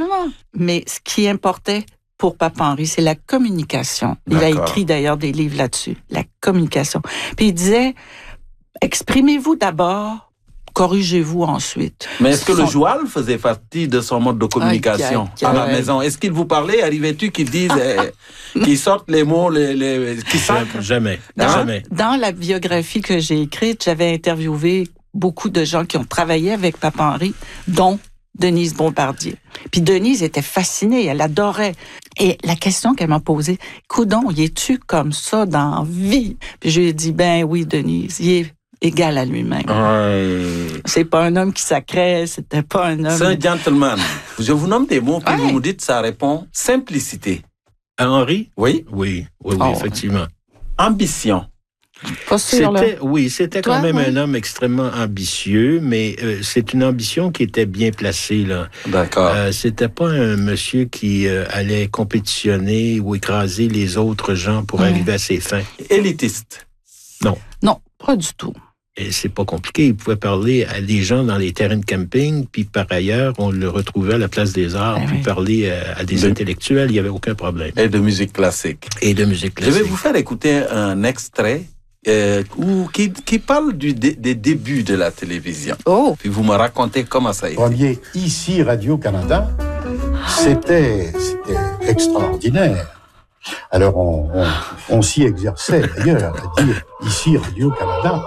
absolument. Mais ce qui importait pour Papa Henri, c'est la communication. Il a écrit d'ailleurs des livres là-dessus, la communication. Puis il disait, exprimez-vous d'abord, corrigez-vous ensuite. Mais est-ce que le joual faisait partie de son mode de communication à la maison? Est-ce qu'il vous parlait? Arrivait-tu qu'il dise, qu'il sorte les mots, qu'il sortent? Jamais. Dans la biographie que j'ai écrite, j'avais interviewé beaucoup de gens qui ont travaillé avec Papa Henri, dont Denise Bombardier. Puis Denise était fascinée, elle adorait. Et la question qu'elle m'a posée, coudonc, y es-tu comme ça dans la vie? Puis je lui ai dit, ben oui, Denise, il est égal à lui-même. C'est pas un homme qui sacrait, c'était pas un homme... C'est un gentleman. Je vous nomme des mots, puis vous me dites, ça répond simplicité. Henri? Oui. Oui, effectivement. Ambition. Pas sûr, c'était quand même un homme extrêmement ambitieux, mais c'est une ambition qui était bien placée, là. D'accord. C'était pas un monsieur qui allait compétitionner ou écraser les autres gens pour arriver à ses fins. Élitiste. Non, pas du tout. Et c'est pas compliqué. Il pouvait parler à des gens dans les terrains de camping, puis par ailleurs, on le retrouvait à la place des arts, puis parler à des intellectuels, il n'y avait aucun problème. Et de musique classique. Je vais vous faire écouter un extrait qui parle des débuts de la télévision. Puis vous me racontez comment ça a été. Premier, ici, Radio-Canada, c'était extraordinaire. Alors, on s'y exerçait, d'ailleurs, à dire, ici, Radio-Canada.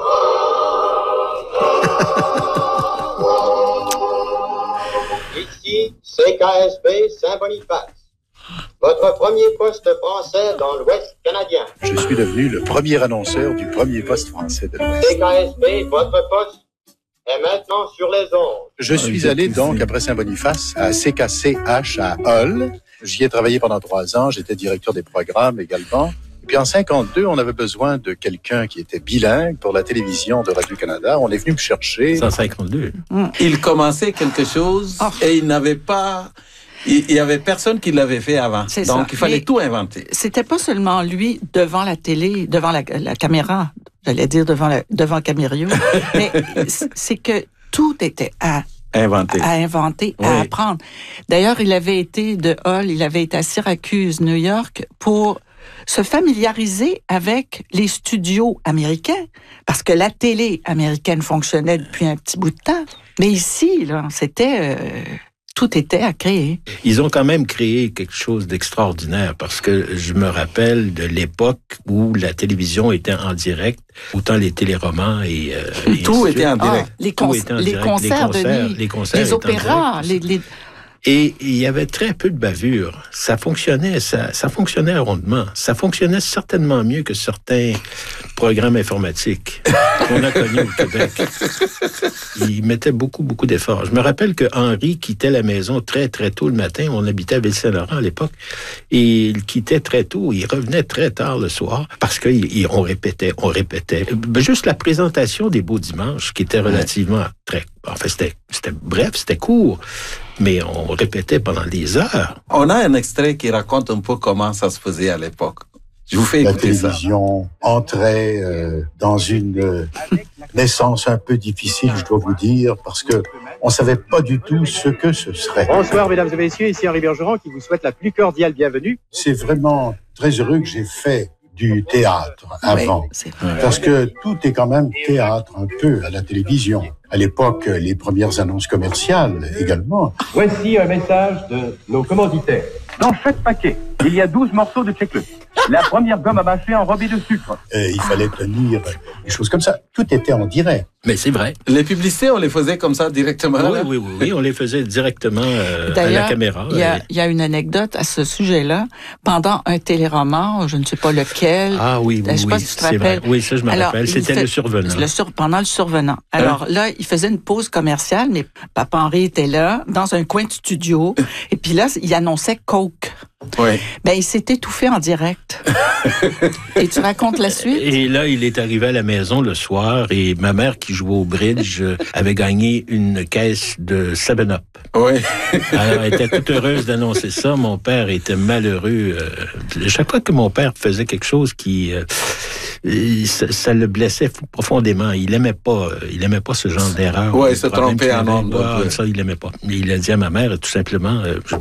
Ici, CKSB Saint-Boniface. Votre premier poste français dans l'Ouest canadien. Je suis devenu le premier annonceur du premier poste français de l'Ouest. CKSB, votre poste est maintenant sur les ondes. Je suis allé donc, après Saint-Boniface, à CKCH à Hull. J'y ai travaillé pendant 3 ans. J'étais directeur des programmes également. Et puis en 52, on avait besoin de quelqu'un qui était bilingue pour la télévision de Radio-Canada. On est venu me chercher. 152. Il commençait quelque chose et il n'avait pas... Il y avait personne qui l'avait fait avant. Donc, il fallait tout inventer. C'était pas seulement lui devant la télé, devant la caméra, j'allais dire devant Camério, mais c'est que tout était à inventer, à apprendre. D'ailleurs, il avait été à Syracuse, New York, pour se familiariser avec les studios américains, parce que la télé américaine fonctionnait depuis un petit bout de temps. Mais ici, là, c'était... tout était à créer. Ils ont quand même créé quelque chose d'extraordinaire parce que je me rappelle de l'époque où la télévision était en direct, autant les téléromans et tout était en direct. Les concerts de nuit, les opéras, Et il y avait très peu de bavures. Ça fonctionnait rondement. Ça fonctionnait certainement mieux que certains programmes informatiques qu'on a connus au Québec. Il mettait beaucoup d'efforts. Je me rappelle que Henri quittait la maison très, très tôt le matin. On habitait à Ville-Saint-Laurent à l'époque. Et il quittait très tôt. Il revenait très tard le soir parce qu'on répétait. Juste la présentation des Beaux Dimanches, qui était relativement c'était bref, c'était court. Mais on répétait pendant des heures. On a un extrait qui raconte un peu comment ça se faisait à l'époque. Je vous fais écouter ça. La télévision entrait dans une naissance un peu difficile, je dois vous dire, parce que on savait pas du tout ce que ce serait. Bonsoir, mesdames et messieurs, ici Henri Bergeron qui vous souhaite la plus cordiale bienvenue. C'est vraiment très heureux que j'ai fait du théâtre avant, parce que tout est quand même théâtre un peu à la télévision. À l'époque, les premières annonces commerciales également. Voici un message de nos commanditaires. Dans chaque paquet, il y a 12 morceaux de Tchèque. La première gomme à mâcher enrobée de sucre. Il fallait tenir des choses comme ça. Tout était en direct. Mais c'est vrai. Les publicités, on les faisait comme ça directement. Oui, on les faisait directement à la caméra. Il y a une anecdote à ce sujet-là. Pendant un téléroman, je ne sais pas lequel. Ah oui, je sais pas si tu te rappelles. Oui, ça je me rappelle. C'était le survenant. Pendant le survenant. Alors là, il faisait une pause commerciale, mais Papa Henri était là, dans un coin de studio. Et puis là, il annonçait Coke. Oui. Ben, il s'est étouffé en direct. Et tu racontes la suite? Et là, il est arrivé à la maison le soir et ma mère qui jouait au bridge avait gagné une caisse de 7-Up. Oui. Alors, elle était toute heureuse d'annoncer ça. Mon père était malheureux. Chaque fois que mon père faisait quelque chose qui... ça le blessait profondément. Il aimait pas ce genre d'erreur. Oui, se tromper en nombre. Ça, il aimait pas. Mais il a dit à ma mère, tout simplement,